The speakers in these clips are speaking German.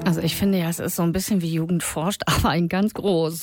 Also ich finde ja, es ist so ein bisschen wie Jugend forscht, aber ein ganz groß.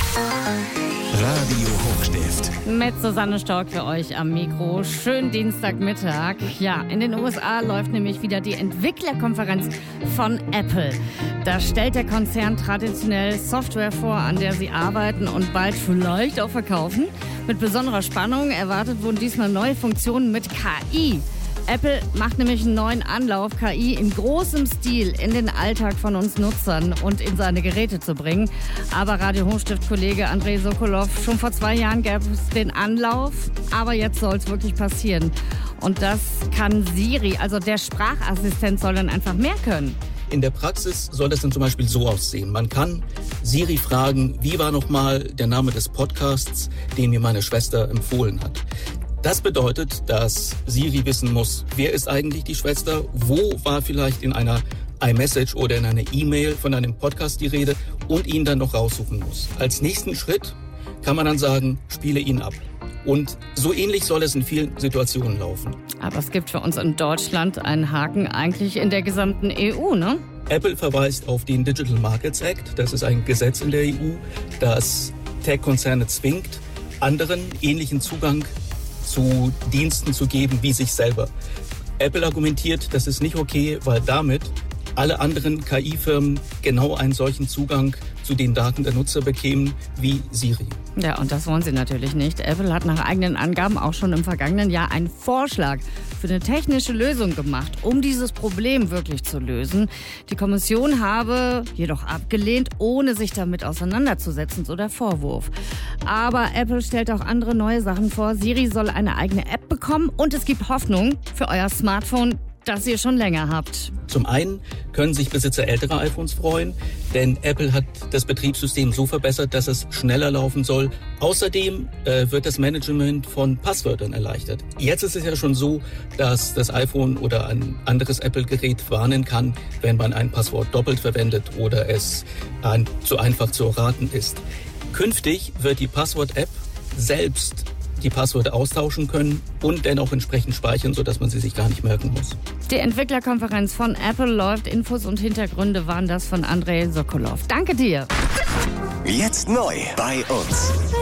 Radio Hochstift. Mit Susanne Stork für euch am Mikro. Schönen Dienstagmittag. Ja, in den USA läuft nämlich wieder die Entwicklerkonferenz von Apple. Da stellt der Konzern traditionell Software vor, an der sie arbeiten und bald vielleicht auch verkaufen. Mit besonderer Spannung erwartet wurden diesmal neue Funktionen mit KI. Apple macht nämlich einen neuen Anlauf, KI in großem Stil in den Alltag von uns Nutzern und in seine Geräte zu bringen. Aber Radio Hochstift-Kollege Andrei Sokolov, schon vor 2 Jahren gab es den Anlauf, aber jetzt soll es wirklich passieren. Und das kann Siri, also der Sprachassistent, soll dann einfach mehr können. In der Praxis soll das dann zum Beispiel so aussehen. Man kann Siri fragen, wie war nochmal der Name des Podcasts, den mir meine Schwester empfohlen hat. Das bedeutet, dass Siri wissen muss, wer ist eigentlich die Schwester, wo war vielleicht in einer iMessage oder in einer E-Mail von einem Podcast die Rede und ihn dann noch raussuchen muss. Als nächsten Schritt kann man dann sagen, spiele ihn ab. Und so ähnlich soll es in vielen Situationen laufen. Aber es gibt für uns in Deutschland einen Haken eigentlich in der gesamten EU, ne? Apple verweist auf den Digital Markets Act. Das ist ein Gesetz in der EU, das Tech-Konzerne zwingt, anderen ähnlichen Zugang zu Diensten zu geben wie sich selber. Apple argumentiert, das ist nicht okay, weil damit alle anderen KI-Firmen genau einen solchen Zugang zu den Daten der Nutzer bekämen wie Siri. Ja, und das wollen sie natürlich nicht. Apple hat nach eigenen Angaben auch schon im vergangenen Jahr einen Vorschlag für eine technische Lösung gemacht, um dieses Problem wirklich zu lösen. Die Kommission habe jedoch abgelehnt, ohne sich damit auseinanderzusetzen, so der Vorwurf. Aber Apple stellt auch andere neue Sachen vor. Siri soll eine eigene App bekommen und es gibt Hoffnung für euer Smartphone, das ihr schon länger habt. Zum einen können sich Besitzer älterer iPhones freuen, denn Apple hat das Betriebssystem so verbessert, dass es schneller laufen soll. Außerdem wird das Management von Passwörtern erleichtert. Jetzt ist es ja schon so, dass das iPhone oder ein anderes Apple-Gerät warnen kann, wenn man ein Passwort doppelt verwendet oder es zu einfach zu erraten ist. Künftig wird die Passwort-App selbst die Passwörter austauschen können und dennoch entsprechend speichern, sodass man sie sich gar nicht merken muss. Die Entwicklerkonferenz von Apple läuft. Infos und Hintergründe waren das von Andrei Sokolov. Danke dir. Jetzt neu bei uns.